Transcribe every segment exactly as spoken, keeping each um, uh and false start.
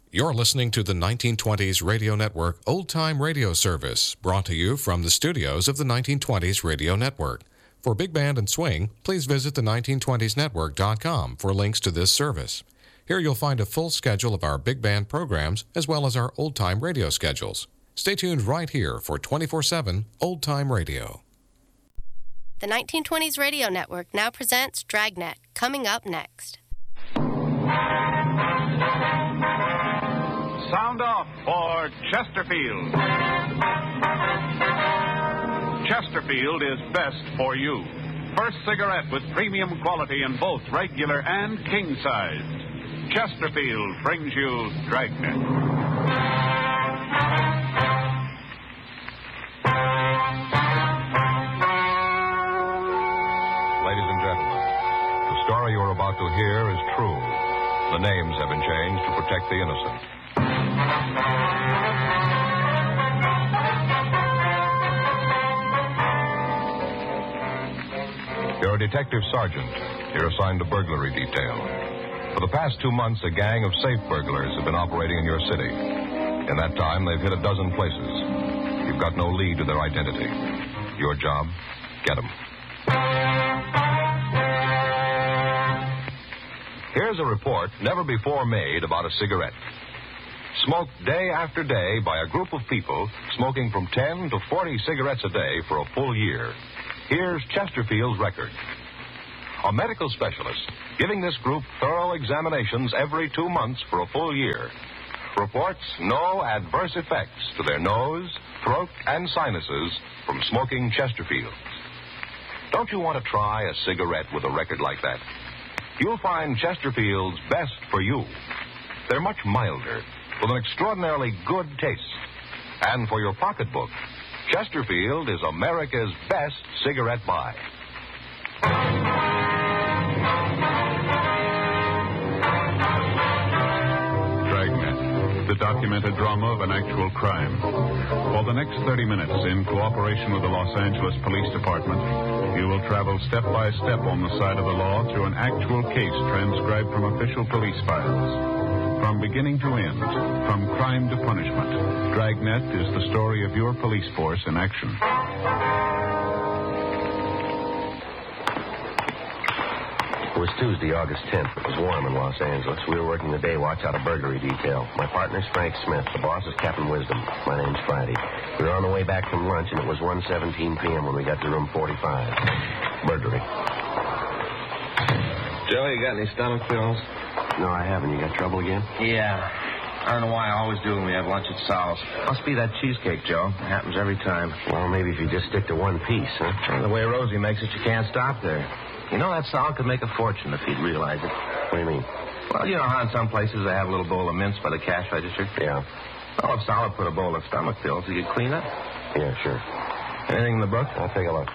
You're listening to the nineteen twenties Radio Network Old Time Radio Service, brought to you from the studios of the nineteen twenties Radio Network. For Big Band and Swing, please visit the nineteen twenties network dot com for links to this service. Here you'll find a full schedule of our Big Band programs, as well as our Old Time Radio schedules. Stay tuned right here for twenty-four seven Old Time Radio. The nineteen twenties Radio Network now presents Dragnet, coming up next. Sound off for Chesterfield. Chesterfield is best for you. First cigarette with premium quality in both regular and king size. Chesterfield brings you Dragnet. Ladies and gentlemen, the story you're about to hear is true. The names have been changed to protect the innocent. You're a detective sergeant. You're assigned to burglary detail. For the past two months, a gang of safe burglars have been operating in your city. In that time, they've hit a dozen places. You've got no lead to their identity. Your job, get them. Here's a report never before made about a cigarette. Smoked day after day by a group of people smoking from ten to forty cigarettes a day for a full year. Here's Chesterfield's record. A medical specialist giving this group thorough examinations every two months for a full year reports no adverse effects to their nose, throat, and sinuses from smoking Chesterfields. Don't you want to try a cigarette with a record like that? You'll find Chesterfield's best for you. They're much milder, with an extraordinarily good taste. And for your pocketbook, Chesterfield is America's best cigarette buy. Dragnet, the documented drama of an actual crime. For the next thirty minutes, in cooperation with the Los Angeles Police Department, you will travel step by step on the side of the law through an actual case transcribed from official police files. From beginning to end, from crime to punishment, Dragnet is the story of your police force in action. It was Tuesday, August tenth. It was warm in Los Angeles. We were working the day watch out of burglary detail. My partner's Frank Smith. The boss is Captain Wisdom. My name's Friday. We were on the way back from lunch, and it was one seventeen p.m. when we got to room forty-five. Burglary. Joe, you got any stomach pills? No, I haven't. You got trouble again? Yeah. I don't know why I always do when we have lunch at Sal's. Must be that cheesecake, Joe. It happens every time. Well, maybe if you just stick to one piece, huh? And the way Rosie makes it, you can't stop there. You know, that Sal could make a fortune if he'd realize it. What do you mean? Well, you know how in some places they have a little bowl of mints by the cash register? Yeah. Well, if Sal had put a bowl of stomach pills, he could clean up. Yeah, sure. Anything in the book? I'll take a look.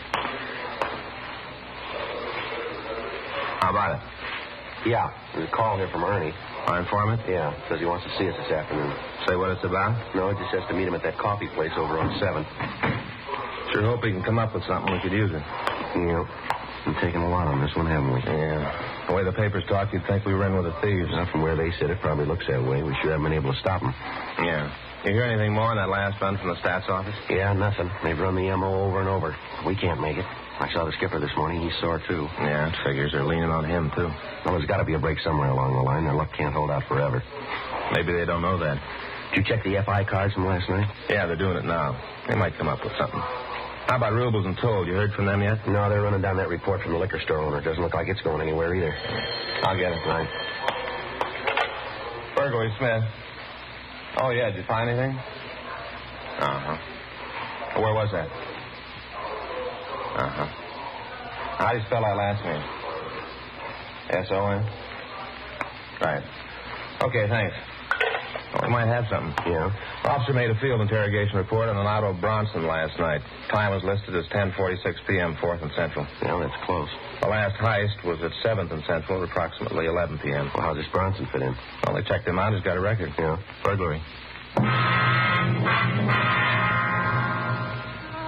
How about it? Yeah. There's a call here from Ernie. Our informant? Yeah. Says he wants to see us this afternoon. Say what it's about? No, he just has to meet him at that coffee place over on seventh. Sure hope he can come up with something we could use it. Yeah. We've taken a lot on this one, haven't we? Yeah. The way the papers talk, you'd think we were in with the thieves. Now, from where they sit, it probably looks that way. We sure haven't been able to stop them. Yeah. You hear anything more on that last run from the stats office? Yeah, nothing. They've run the M O over and over. We can't make it. I saw the skipper this morning. He's sore, too. Yeah, it figures they're leaning on him, too. Well, there's got to be a break somewhere along the line. Their luck can't hold out forever. Maybe they don't know that. Did you check the F I cards from last night? Yeah, they're doing it now. They might come up with something. How about Rubles and Toll? You heard from them yet? No, they're running down that report from the liquor store owner. It doesn't look like it's going anywhere either. I'll get it. Right. Burglary, Smith. Oh, yeah, did you find anything? Uh-huh. Where was that? Uh-huh. How do you spell that last name? S O N? Right. Okay, thanks. Well, we might have something. Yeah? Officer made a field interrogation report on an Otto Bronson last night. Time was listed as ten forty-six p.m., fourth and Central. Yeah, that's close. The last heist was at seventh and Central at approximately eleven p.m. Well, how does Bronson fit in? Well, they checked him out. He's got a record. Yeah. Burglary.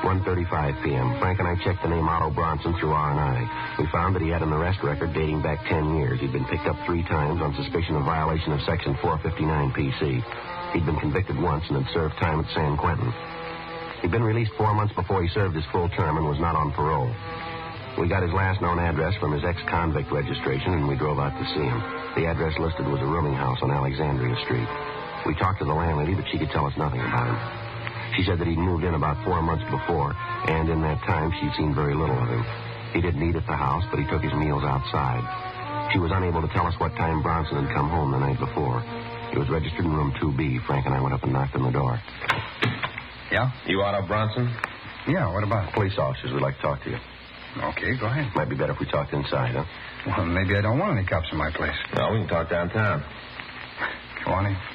one thirty-five p.m. Frank and I checked the name Otto Bronson through R and I. We found that he had an arrest record dating back ten years. He'd been picked up three times on suspicion of violation of Section four fifty-nine P C. He'd been convicted once and had served time at San Quentin. He'd been released four months before he served his full term and was not on parole. We got his last known address from his ex-convict registration, and we drove out to see him. The address listed was a rooming house on Alexandria Street. We talked to the landlady, but she could tell us nothing about him. She said that he'd moved in about four months before, and in that time she'd seen very little of him. He didn't eat at the house, but he took his meals outside. She was unable to tell us what time Bronson had come home the night before. He was registered in room two B. Frank and I went up and knocked on the door. Yeah? You Otto Bronson? Yeah, what about? Police officers, we'd like to talk to you. Okay, go ahead. Might be better if we talked inside, huh? Well, maybe I don't want any cops in my place. No, we can talk downtown. Go on in.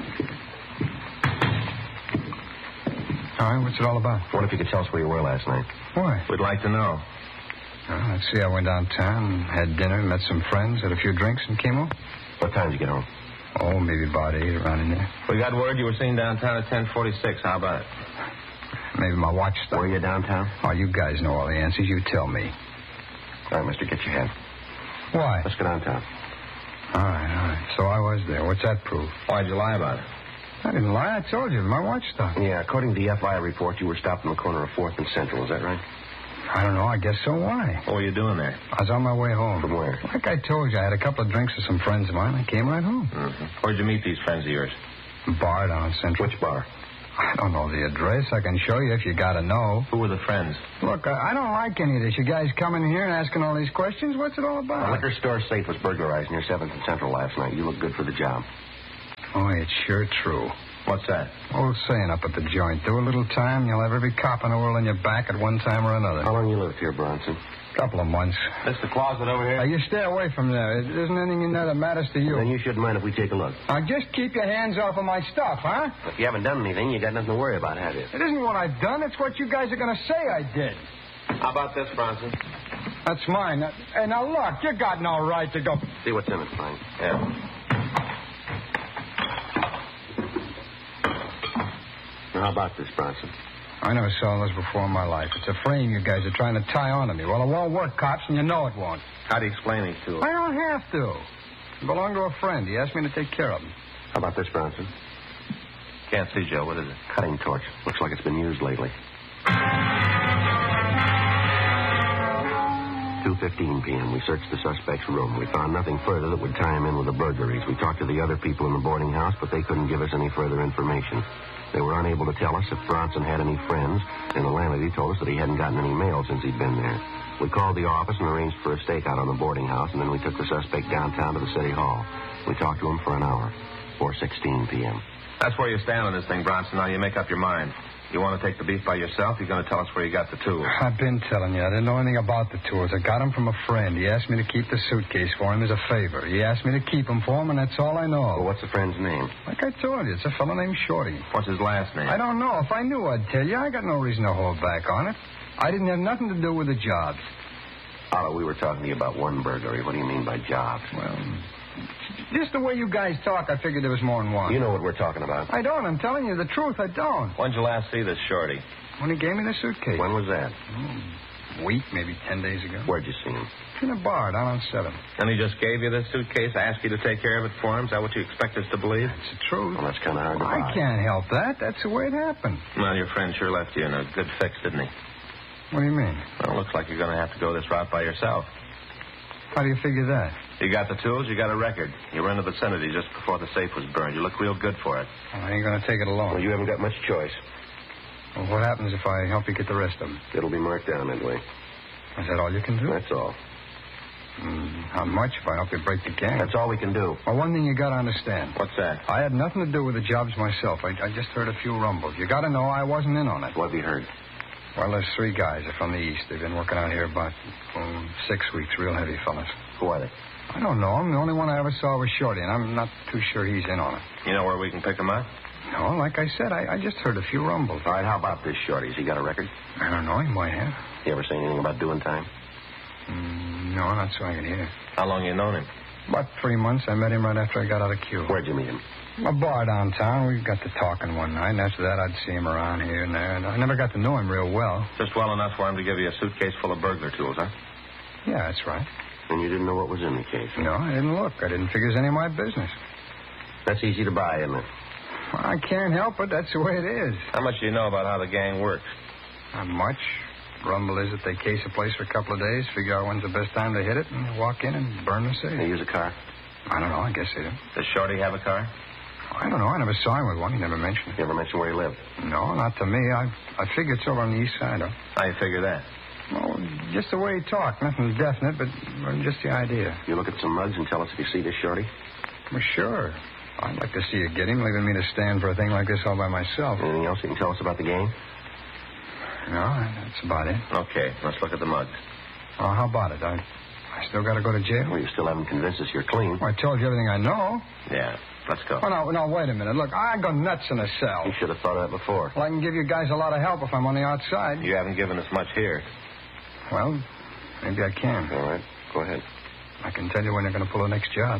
All right, what's it all about? What if you could tell us where you were last night? Why? We'd like to know. Well, let's see, I went downtown, had dinner, met some friends, had a few drinks, and came home. What time did you get home? Oh, maybe about eight, around in there. We got word you were seen downtown at ten forty-six. How about it? Maybe my watch stopped. Were you downtown? Oh, you guys know all the answers. You tell me. All right, mister, get your head. Why? Let's go downtown. All right, all right. So I was there. What's that prove? Why'd you lie about it? I didn't lie. I told you. My watch stopped. Yeah, according to the F I R report, you were stopped on the corner of fourth and Central. Is that right? I don't know. I guess so. Why? What were you doing there? I was on my way home. From where? Like I told you, I had a couple of drinks with some friends of mine. I came right home. Mm-hmm. Where'd you meet these friends of yours? Bar down in Central. Which bar? I don't know the address. I can show you if you got to know. Who were the friends? Look, I, I don't like any of this. You guys coming here and asking all these questions? What's it all about? The liquor store safe was burglarized near seventh and Central last night. You look good for the job. Oh, it's sure true. What's that? Old saying up at the joint. Do a little time, you'll have every cop in the world on your back at one time or another. How long you lived here, Bronson? Couple of months. This the closet over here? Now, you stay away from there. It isn't anything in there that matters to you. Then you shouldn't mind if we take a look. Now, just keep your hands off of my stuff, huh? If you haven't done anything, you got nothing to worry about, have you? It isn't what I've done. It's what you guys are going to say I did. How about this, Bronson? That's mine. Now, hey, now, look, you got no right to go. See what's in it, Frank. Yeah. Now, how about this, Bronson? I never saw those before in my life. It's a frame you guys are trying to tie onto me. Well, it won't work, cops, and you know it won't. How do you explain these to us? I don't have to. They belong to a friend. He asked me to take care of them. How about this, Bronson? Can't see, Joe. What is it? Cutting torch. Looks like it's been used lately. two fifteen p.m. We searched the suspect's room. We found nothing further that would tie him in with the burglaries. We talked to the other people in the boarding house, but they couldn't give us any further information. They were unable to tell us if Bronson had any friends, and the landlady told us that he hadn't gotten any mail since he'd been there. We called the office and arranged for a stakeout on the boarding house, and then we took the suspect downtown to the city hall. We talked to him for an hour, four sixteen p.m. That's where you stand on this thing, Bronson. Now you make up your mind. You want to take the beef by yourself? You're going to tell us where you got the tools. I've been telling you. I didn't know anything about the tools. I got them from a friend. He asked me to keep the suitcase for him as a favor. He asked me to keep them for him, and that's all I know. Well, what's the friend's name? Like I told you, it's a fellow named Shorty. What's his last name? I don't know. If I knew, I'd tell you. I got no reason to hold back on it. I didn't have nothing to do with the jobs. Otto, we were talking to you about one burglary. What do you mean by jobs? Well, just the way you guys talk, I figured there was more than one. You know what we're talking about. I don't. I'm telling you the truth. I don't. When'd you last see this Shorty? When he gave me the suitcase. When was that? Oh, a week, maybe ten days ago. Where'd you see him? In a bar down on seven. And he just gave you this suitcase, asked you to take care of it for him? Is that what you expect us to believe? That's the truth. Well, that's kind of hard to buy. I can't help that. That's the way it happened. Well, your friend sure left you in a good fix, didn't he? What do you mean? Well, it looks like you're going to have to go this route by yourself. How do you figure that? You got the tools, you got a record. You were in the vicinity just before the safe was burned. You look real good for it. Well, I ain't going to take it alone. Well, you haven't got much choice. Well, what happens if I help you get the rest of them? It'll be marked down that way. Is that all you can do? That's all. Mm, how much if I help you break the gang? That's all we can do. Well, one thing you got to understand. What's that? I had nothing to do with the jobs myself. I, I just heard a few rumbles. You got to know I wasn't in on it. What have you heard? Well, there's three guys. They're from the east. They've been working out here about oh, six weeks. Real heavy fellas. Who are they? I don't know him. The only one I ever saw was Shorty, and I'm not too sure he's in on it. You know where we can pick him up? No, like I said, I, I just heard a few rumbles. All right, how about this Shorty? Has he got a record? I don't know. He might have. You ever say anything about doing time? Mm, no, not so I can hear. How long you known him? About three months. I met him right after I got out of Q. Where'd you meet him? A bar downtown. We got to talking one night, and after that, I'd see him around here and there. And I never got to know him real well. Just well enough for him to give you a suitcase full of burglar tools, huh? Yeah, that's right. And you didn't know what was in the case? No, I didn't look. I didn't figure it was any of my business. That's easy to buy, isn't it? Well, I can't help it. That's the way it is. How much do you know about how the gang works? Not much. Rumble is that they case a place for a couple of days, figure out when's the best time to hit it, and walk in and burn the safe. They use a car? I don't know. I guess they do. Does Shorty have a car? I don't know. I never saw him with one. He never mentioned it. You ever mention where he lived? No, not to me. I I figure it's over on the east side, though. How you figure that? Well, just the way he talked. Nothing definite, but well, just the idea. You look at some mugs and tell us if you see this Shorty? Well, sure. I'd like to see you get him, leaving me to stand for a thing like this all by myself. Anything else you can tell us about the gang? No, that's about it. Okay, let's look at the mugs. Well, how about it? I, I still got to go to jail? Well, you still haven't convinced us you're clean. Well, I told you everything I know. Yeah, let's go. Oh, no, no, wait a minute. Look, I go nuts in a cell. You should have thought of that before. Well, I can give you guys a lot of help if I'm on the outside. You haven't given us much here. Well, maybe I can. All right, go ahead. I can tell you when you're going to pull the next job.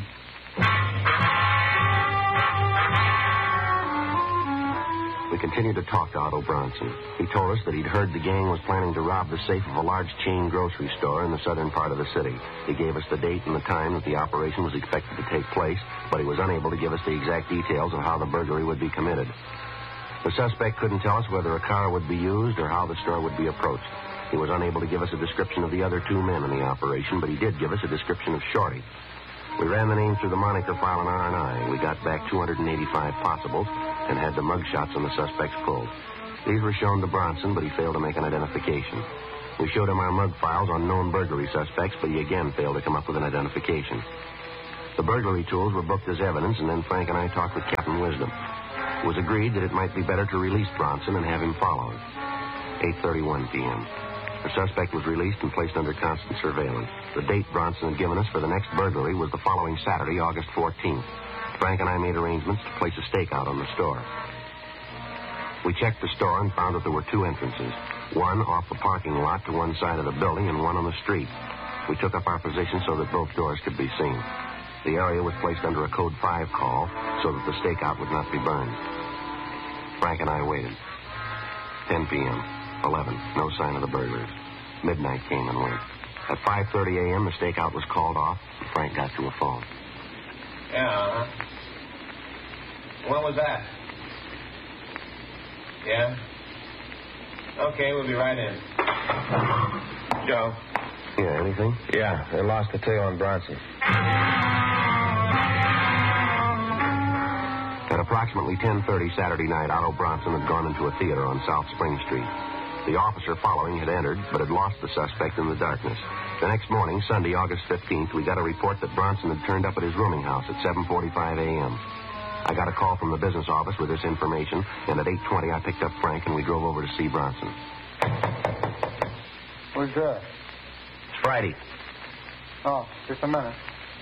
We continued to talk to Otto Bronson. He told us that he'd heard the gang was planning to rob the safe of a large chain grocery store in the southern part of the city. He gave us the date and the time that the operation was expected to take place, but he was unable to give us the exact details of how the burglary would be committed. The suspect couldn't tell us whether a car would be used or how the store would be approached. He was unable to give us a description of the other two men in the operation, but he did give us a description of Shorty. We ran the name through the moniker file in R and I. We got back two hundred eighty-five possibles and had the mug shots on the suspects pulled. These were shown to Bronson, but he failed to make an identification. We showed him our mug files on known burglary suspects, but he again failed to come up with an identification. The burglary tools were booked as evidence, and then Frank and I talked with Captain Wisdom. It was agreed that it might be better to release Bronson and have him followed. eight thirty-one p.m. The suspect was released and placed under constant surveillance. The date Bronson had given us for the next burglary was the following Saturday, August fourteenth. Frank and I made arrangements to place a stakeout on the store. We checked the store and found that there were two entrances, one off the parking lot to one side of the building and one on the street. We took up our position so that both doors could be seen. The area was placed under a Code five call so that the stakeout would not be burned. Frank and I waited. ten p.m., eleven, no sign of the burglars. Midnight came and went. At five thirty a.m., the stakeout was called off, and Frank got to a phone. Yeah. When was that? Yeah? Okay, we'll be right in. Joe. Yeah, anything? Yeah, they lost the tail on Bronson. At approximately ten thirty Saturday night, Otto Bronson had gone into a theater on South Spring Street. The officer following had entered, but had lost the suspect in the darkness. The next morning, Sunday, August fifteenth, we got a report that Bronson had turned up at his rooming house at seven forty-five a.m. I got a call from the business office with this information, and at eight twenty I picked up Frank and we drove over to see Bronson. Who's there? It's Friday. Oh, just a minute.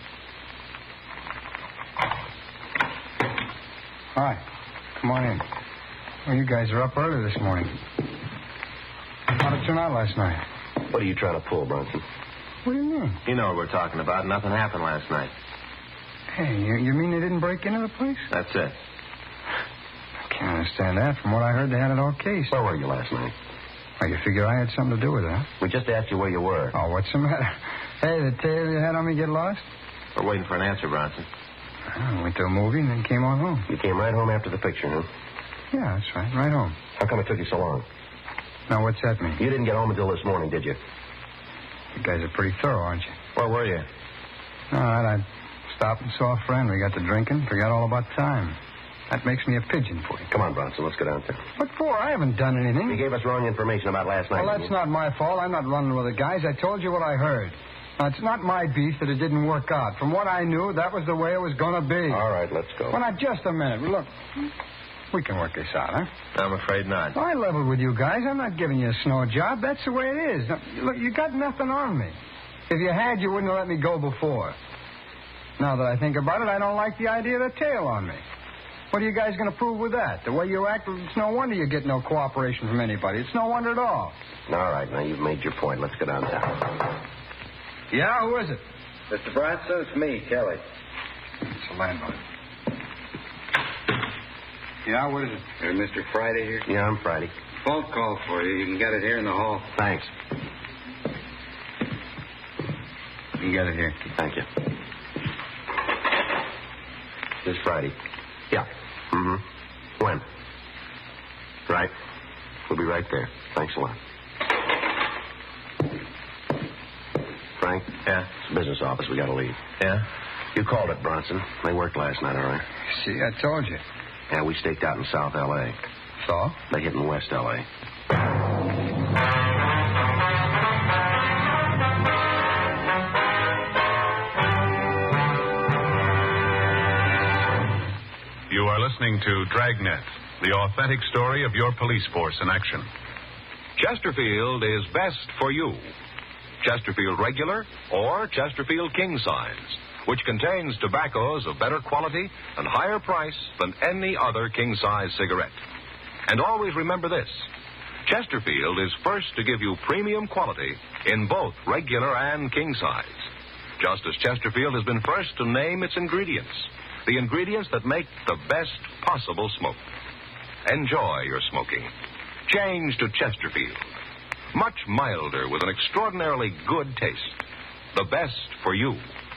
Hi. Come on in. Well, you guys are up early this morning. How'd it turn out last night? What are you trying to pull, Bronson? What do you mean? You know what we're talking about. Nothing happened last night. Hey, you, you mean they didn't break into the place? That's it. I can't understand that. From what I heard, they had it all cased. Where were you last night? Well, you figure I had something to do with it, huh? We just asked you where you were. Oh, what's the matter? Hey, the tail you had on me get lost? We're waiting for an answer, Bronson. I went to a movie and then came on home. You came right home after the picture, huh? Yeah, that's right. Right home. How come it took you so long? Now, what's that mean? You didn't get home until this morning, did you? You guys are pretty thorough, aren't you? Where were you? All right, I stopped and saw a friend. We got to drinking, forgot all about time. That makes me a pigeon for you. Come on, Bronson, let's go down there. What for? I haven't done anything. You gave us wrong information about last night. Well, that's not my fault. I'm not running with the guys. I told you what I heard. Now, it's not my beef that it didn't work out. From what I knew, that was the way it was going to be. All right, let's go. Well, now, just a minute. Look, we can work this out, huh? I'm afraid not. I leveled with you guys. I'm not giving you a snow job. That's the way it is. Now, look, you got nothing on me. If you had, you wouldn't have let me go before. Now that I think about it, I don't like the idea of the tail on me. What are you guys going to prove with that? The way you act, it's no wonder you get no cooperation from anybody. It's no wonder at all. All right, now you've made your point. Let's go downtown. Yeah, who is it? Mister Bronson, it's me, Kelly. It's the landlord. Yeah, what is it? Uh, Mister Friday here? Yeah, I'm Friday. Phone call for you. You can get it here in the hall. Thanks. You can get it here. Thank you. This Friday. Yeah. Mm-hmm. When? Right. We'll be right there. Thanks a lot. Frank? Yeah? It's a business office. We gotta leave. Yeah? You called it, Bronson. They worked last night, all right? See, I told you. Yeah, we staked out in South L A. So? They hit in West L A. You are listening to Dragnet, the authentic story of your police force in action. Chesterfield is best for you. Chesterfield Regular or Chesterfield King Size, which contains tobaccos of better quality and higher price than any other king-size cigarette. And always remember this, Chesterfield is first to give you premium quality in both regular and king size. Just as Chesterfield has been first to name its ingredients, the ingredients that make the best possible smoke. Enjoy your smoking. Change to Chesterfield. Much milder with an extraordinarily good taste. The best for you.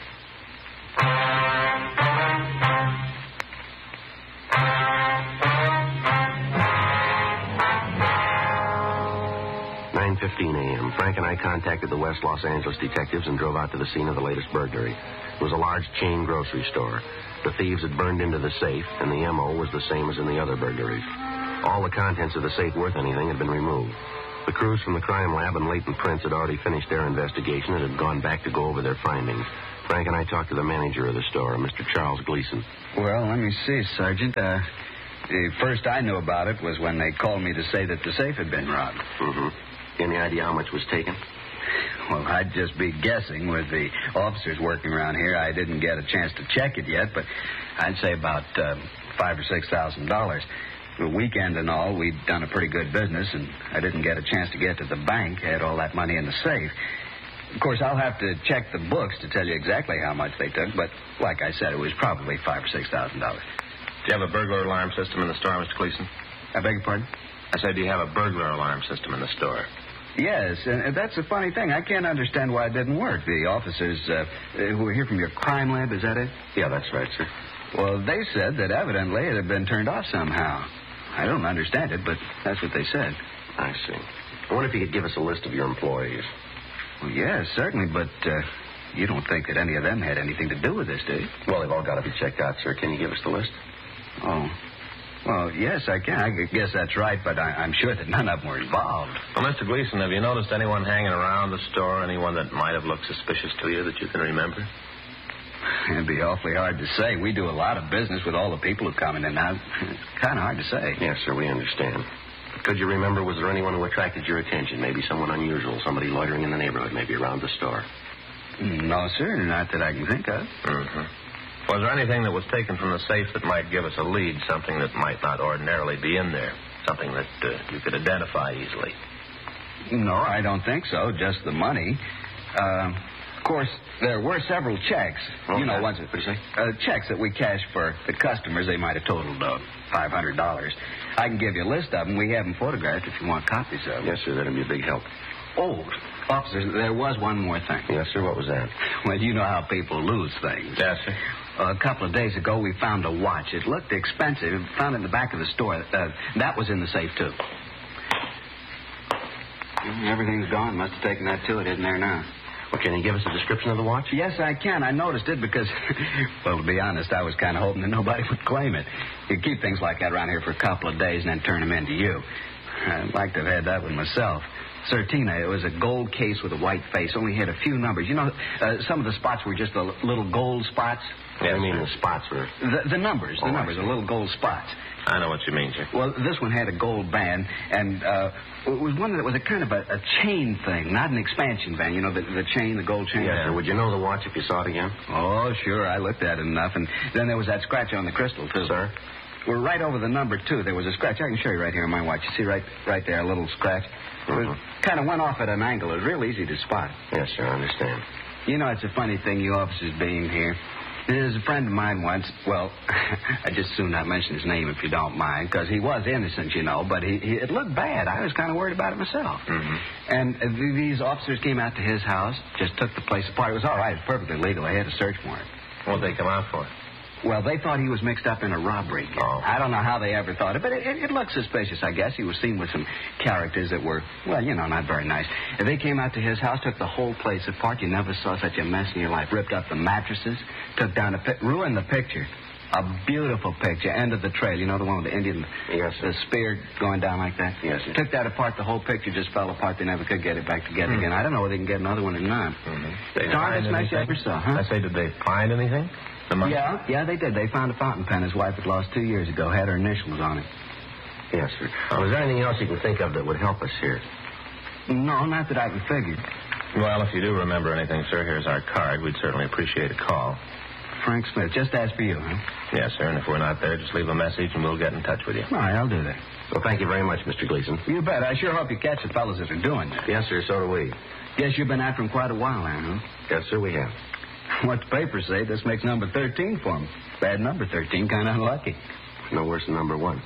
nine fifteen a.m. Frank and I contacted the West Los Angeles detectives and drove out to the scene of the latest burglary. It was a large chain grocery store. The thieves had burned into the safe, and the M O was the same as in the other burglaries. All the contents of the safe worth anything had been removed. The crews from the crime lab and Latent Prints had already finished their investigation and had gone back to go over their findings. Frank and I talked to the manager of the store, Mister Charles Gleason. Well, let me see, Sergeant. Uh, the first I knew about it was when they called me to say that the safe had been robbed. Mm-hmm. Any idea how much was taken? Well, I'd just be guessing with the officers working around here. I didn't get a chance to check it yet, but I'd say about uh, five or six thousand dollars. The weekend and all, we'd done a pretty good business, and I didn't get a chance to get to the bank. I had all that money in the safe. Of course, I'll have to check the books to tell you exactly how much they took, but like I said, it was probably five or six thousand dollars. Do you have a burglar alarm system in the store, Mister Gleason? I beg your pardon? I said, do you have a burglar alarm system in the store? Yes, and that's a funny thing. I can't understand why it didn't work. The officers uh, who were here from your crime lab, is that it? Yeah, that's right, sir. Well, they said that evidently it had been turned off somehow. I don't understand it, but that's what they said. I see. I wonder if you could give us a list of your employees. Well, yes, certainly, but uh, you don't think that any of them had anything to do with this, do you? Well, they've all got to be checked out, sir. Can you give us the list? Oh. Well, yes, I can. I guess that's right, but I, I'm sure that none of them were involved. Well, Mister Gleason, have you noticed anyone hanging around the store, anyone that might have looked suspicious to you that you can remember? It'd be awfully hard to say. We do a lot of business with all the people who come in and out. It's kind of hard to say. Yes, sir, we understand. Could you remember, was there anyone who attracted your attention? Maybe someone unusual, somebody loitering in the neighborhood, maybe around the store? No, sir, not that I can think of. Mm-hmm. Was there anything that was taken from the safe that might give us a lead, something that might not ordinarily be in there, something that uh, you could identify easily? No, I don't think so, just the money. Uh, of course, there were several checks. Oh, you know, yeah. ones that, uh, checks that we cashed for the customers. They might have totaled uh, five hundred dollars. I can give you a list of them. We have them photographed if you want copies of them. Yes, sir, that'd be a big help. Oh, officers, there was one more thing. Yes, sir, what was that? Well, you know how people lose things. Yes, sir. Uh, a couple of days ago, we found a watch. It looked expensive. We found it in the back of the store. Uh, that was in the safe, too. Everything's gone. Must have taken that, too. It isn't there now. Well, can you give us a description of the watch? Yes, I can. I noticed it because, well, to be honest, I was kind of hoping that nobody would claim it. You keep things like that around here for a couple of days and then turn them in to you. I'd like to have had that one myself. Certina, it was a gold case with a white face, only had a few numbers. You know, uh, some of the spots were just the little gold spots. Yeah, I mean the spots were... The, the numbers, the oh, numbers, the little gold spots. I know what you mean, sir. Well, this one had a gold band, and uh, it was one that was a kind of a, a chain thing, not an expansion band. You know, the, the chain, the gold chain? Yeah, sir. Would you know the watch if you saw it again? Oh, sure. I looked at it enough, and then there was that scratch on the crystal, too. Sir? We're right over the number two. There was a scratch. I can show you right here on my watch. You see right right there, a little scratch? Mm-hmm. It kind of went off at an angle. It was real easy to spot. Yes, sir, I understand. You know, it's a funny thing, you officers being here. There's a friend of mine once, well, I'd just soon not mention his name if you don't mind, because he was innocent, you know, but he, he, it looked bad. I was kind of worried about it myself. Mm-hmm. And uh, th- these officers came out to his house, just took the place apart. It was all right, perfectly legal. They had a search warrant. What did they come out for? Well, they thought he was mixed up in a robbery. Oh. I don't know how they ever thought it, but it, it, it looked suspicious, I guess. He was seen with some characters that were, well, you know, not very nice. And they came out to his house, took the whole place apart. You never saw such a mess in your life. Ripped up the mattresses, took down the pi- ruined the picture. A beautiful picture, end of the trail. You know, the one with the Indian, Yes, the spear going down like that? Yes, sir. Took that apart. The whole picture just fell apart. They never could get it back together Mm-hmm. again. I don't know whether they can get another one or not. Mm-hmm. They Darndest find mess you anything? ever saw, huh? I say, did they find anything? The money? Yeah, yeah, they did. They found a fountain pen his wife had lost two years ago. Had her initials on it. Yes, sir. Well, is there anything else you can think of that would help us here? No, not that I can figure. Well, if you do remember anything, sir, here's our card. We'd certainly appreciate a call. Frank Smith, just ask for you, huh? Yes, sir, and if we're not there, just leave a message and we'll get in touch with you. All right, I'll do that. Well, thank you very much, Mister Gleason. You bet. I sure hope you catch the fellows that are doing that. Yes, sir, so do we. Guess you've been after them quite a while, now, huh? Yes, sir, we have. What the papers say, this makes number thirteen for him. Bad number thirteen, kind of unlucky. No worse than number one.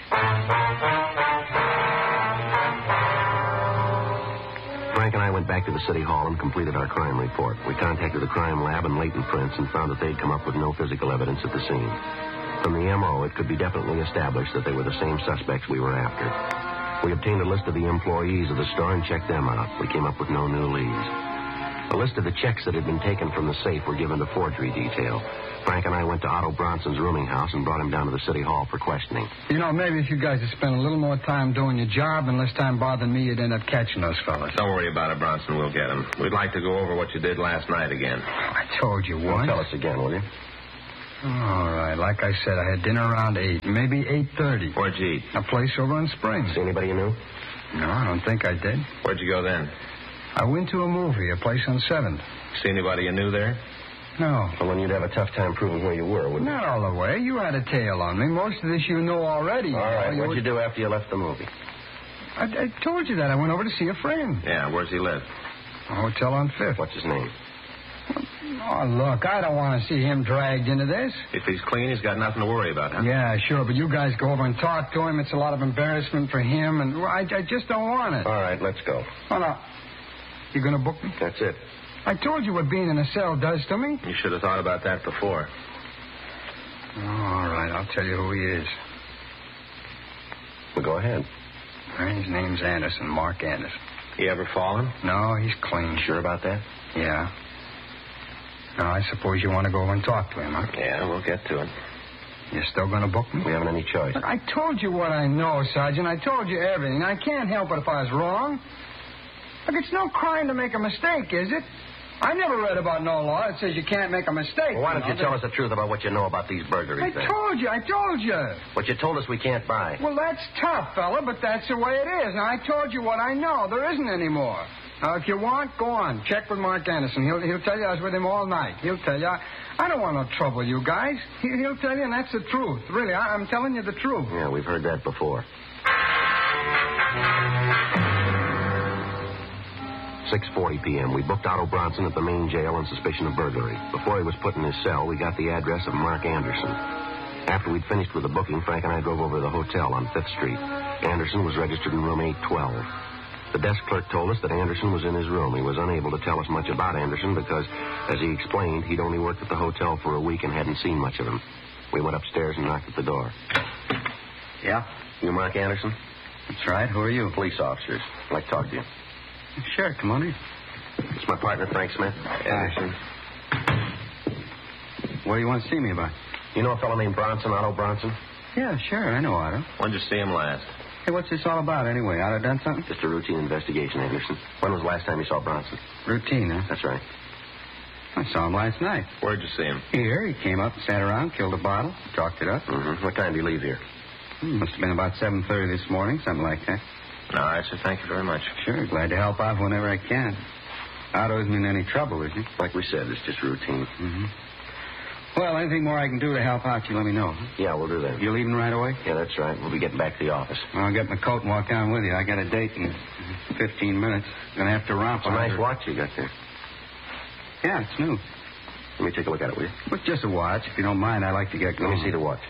Frank and I went back to the city hall and completed our crime report. We contacted the crime lab and latent prints and found that they'd come up with no physical evidence at the scene. From the M O, it could be definitely established that they were the same suspects we were after. We obtained a list of the employees of the store and checked them out. We came up with no new leads. A list of the checks that had been taken from the safe were given to forgery detail. Frank and I went to Otto Bronson's rooming house and brought him down to the city hall for questioning. You know, maybe if you guys had spent a little more time doing your job and less time bothering me, you'd end up catching those fellas. Don't worry about it, Bronson. We'll get him. We'd like to go over what you did last night again. I told you once. Tell us again, will you? All right. Like I said, I had dinner around eight, maybe eight thirty. Where'd you eat? A place over in Springs. See anybody you knew? No, I don't think I did. Where'd you go then? I went to a movie, a place on seventh. See anybody you knew there? No. Well, then you'd have a tough time proving where you were, wouldn't you? Not all the way. You had a tail on me. Most of this you know already. All right. You What'd you would- do after you left the movie? I, I told you that. I went over to see a friend. Yeah, where's he live? A hotel on Fifth. What's his name? Oh, look, I don't want to see him dragged into this. If he's clean, he's got nothing to worry about, huh? Yeah, sure, but you guys go over and talk to him. It's a lot of embarrassment for him, and well, I, I just don't want it. All right, let's go. Oh, no. You going to book me? That's it. I told you what being in a cell does to me. You should have thought about that before. Oh, all right, I'll tell you who he is. Well, go ahead. His name's Anderson, Mark Anderson. He ever fallen? No, he's clean. Sure about that? Yeah. Now, I suppose you want to go over and talk to him, huh? Yeah, we'll get to it. You're still going to book me? We haven't any choice. Look, I told you what I know, Sergeant. I told you everything. I can't help it if I was wrong. Look, it's no crime to make a mistake, is it? I never read about no law that says you can't make a mistake. Well, why don't you know, tell us the truth about what you know about these burglary I things? told you, I told you. What you told us we can't buy. Well, that's tough, fella, but that's the way it is. Now, I told you what I know. There isn't any more. Now, if you want, go on. Check with Mark Anderson. He'll, he'll tell you I was with him all night. He'll tell you. I, I don't want no trouble, you guys. He, he'll tell you, and that's the truth. Really, I, I'm telling you the truth. Yeah, we've heard that before. six forty p.m. We booked Otto Bronson at the main jail on suspicion of burglary. Before he was put in his cell, we got the address of Mark Anderson. After we'd finished with the booking, Frank and I drove over to the hotel on Fifth Street. Anderson was registered in room eight twelve. The desk clerk told us that Anderson was in his room. He was unable to tell us much about Anderson because, as he explained, he'd only worked at the hotel for a week and hadn't seen much of him. We went upstairs and knocked at the door. Yeah? You Mark Anderson? That's right. Who are you? Police officers. I'd like to talk to you. Sure, come on in. It's my partner, Frank Smith. Anderson. What do you want to see me about? You know a fellow named Bronson, Otto Bronson? Yeah, sure. I know Otto. When'd you see him last? Hey, what's this all about anyway? Otto done something? Just a routine investigation, Anderson. When was the last time you saw Bronson? Routine, huh? That's right. I saw him last night. Where'd you see him? Here. He came up, sat around, killed a bottle, chalked it up. Mm-hmm. What time did he leave here? Hmm, must have been about seven thirty this morning, something like that. All right, sir. Thank you very much. Sure, glad to help out whenever I can. Otto isn't in any trouble, is he? Like we said, it's just routine. Mm-hmm. Well, anything more I can do to help out, you let me know. Huh? Yeah, we'll do that. You leaving right away? Yeah, that's right. We'll be getting back to the office. Well, I'll get my coat and walk down with you. I got a date in fifteen minutes. Gonna have to romp. It's a nice watch you got there. Yeah, it's new. Let me take a look at it, will you? Well, just a watch. If you don't mind, I'd like to get going. Let me see the watch.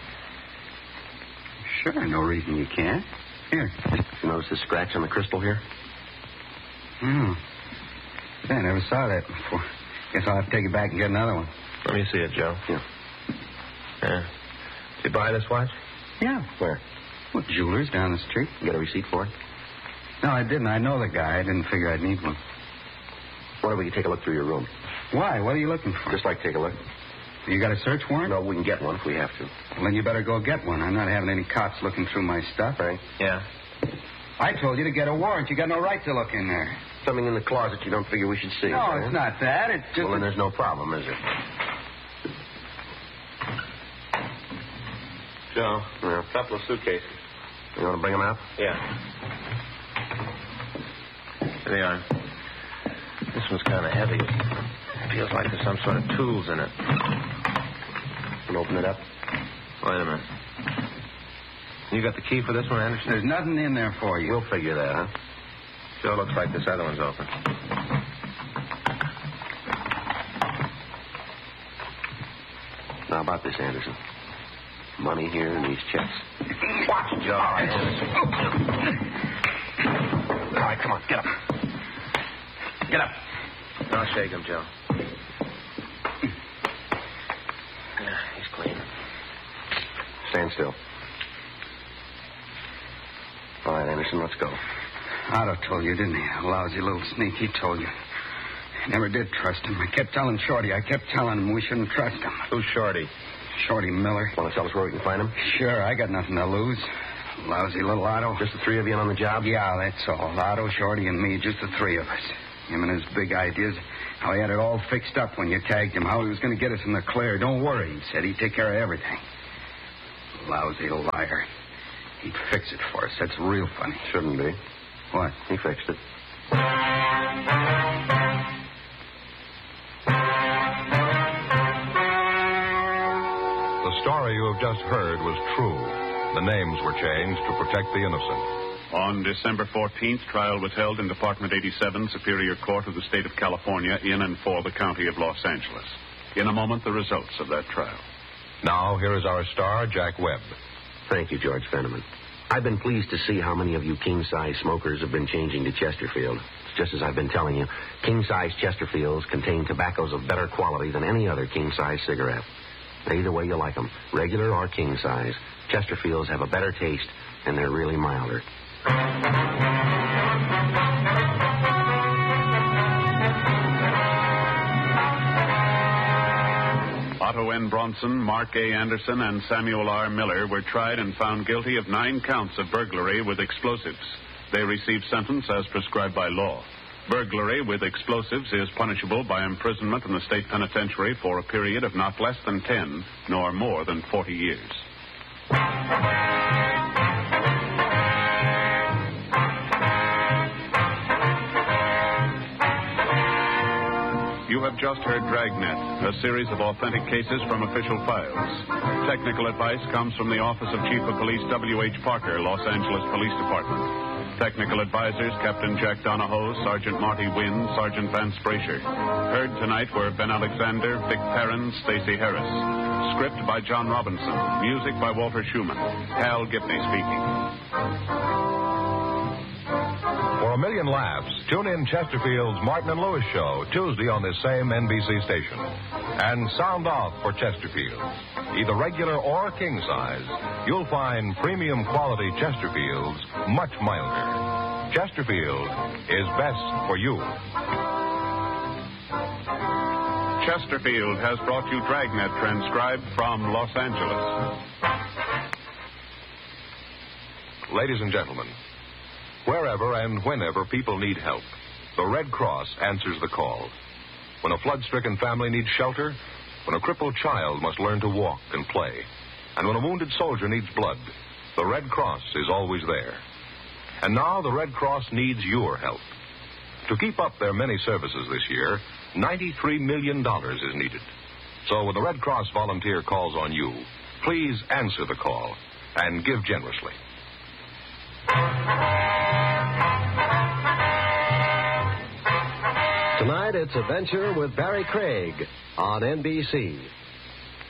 Sure, no reason you can't. Here. You notice this scratch on the crystal here? Hmm. Yeah, I never saw that before. Guess I'll have to take it back and get another one. Let me see it, Joe. Yeah. Yeah. Did you buy this watch? Yeah. Where? Well, jewelers down the street. You got a receipt for it? No, I didn't. I know the guy. I didn't figure I'd need one. Why don't we take a look through your room? Why? What are you looking for? Just like to take a look. You got a search warrant? No, we can get one if we have to. Well, then you better go get one. I'm not having any cops looking through my stuff. Frank? Yeah. I told you to get a warrant. You got no right to look in there. Something in the closet you don't figure we should see. No, huh? it's not that. It's just... Well, then there's no problem, is there? Joe, Yeah. a couple of suitcases. You want to bring them out? Yeah. Here they are. This one's kind of heavy. Feels like there's some sort of tools in it. And open it up. Wait a minute. You got the key for this one, Anderson? There's nothing in there for you. We'll figure that, huh? Sure looks like this other one's open. Now about this, Anderson. Money here in these checks. Watch, Joe. All right, Anderson. All right, come on, get up. Get up. I'll shake him, Joe. Yeah, he's clean. Stand still. All right, Anderson, let's go. Otto told you, didn't he? A lousy little sneak. He told you. I never did trust him. I kept telling Shorty. I kept telling him we shouldn't trust him. Who's Shorty? Shorty Miller. Want to tell us where we can find him? Sure, I got nothing to lose. Lousy little Otto. Just the three of you in on the job? Yeah, that's all. Otto, Shorty, and me, just the three of us. Him and his big ideas. How he had it all fixed up when you tagged him. How he was going to get us in the clear. Don't worry, he said. He'd take care of everything. Lousy liar. He'd fix it for us. That's real funny. Shouldn't be. What? He fixed it. The story you have just heard was true. The names were changed to protect the innocent. On December fourteenth, trial was held in Department eighty-seven, Superior Court of the State of California, in and for the County of Los Angeles. In a moment, the results of that trial. Now, here is our star, Jack Webb. Thank you, George Fenneman. I've been pleased to see how many of you king-size smokers have been changing to Chesterfield. It's just as I've been telling you, king-size Chesterfields contain tobaccos of better quality than any other king-size cigarette. Either way you like them, regular or king-size, Chesterfields have a better taste, and they're really milder. Otto N. Bronson, Mark A. Anderson, and Samuel R. Miller were tried and found guilty of nine counts of burglary with explosives. They received sentence as prescribed by law. Burglary with explosives is punishable by imprisonment in the state penitentiary for a period of not less than ten, nor more than forty years. You have just heard Dragnet, a series of authentic cases from official files. Technical advice comes from the Office of Chief of Police W H Parker, Los Angeles Police Department. Technical advisors Captain Jack Donahoe, Sergeant Marty Wynn, Sergeant Vance Brasher. Heard tonight were Ben Alexander, Vic Perrin, Stacey Harris. Script by John Robinson. Music by Walter Schumann. Hal Gibney speaking. For a million laughs, tune in Chesterfield's Martin and Lewis show Tuesday on this same N B C station. And sound off for Chesterfield. Either regular or king size, you'll find premium quality Chesterfields much milder. Chesterfield is best for you. Chesterfield has brought you Dragnet, transcribed from Los Angeles. Ladies and gentlemen, wherever and whenever people need help, the Red Cross answers the call. When a flood-stricken family needs shelter, when a crippled child must learn to walk and play, and when a wounded soldier needs blood, the Red Cross is always there. And now the Red Cross needs your help. To keep up their many services this year, ninety-three million dollars is needed. So when the Red Cross volunteer calls on you, please answer the call and give generously. Tonight, it's Adventure with Barry Craig on N B C.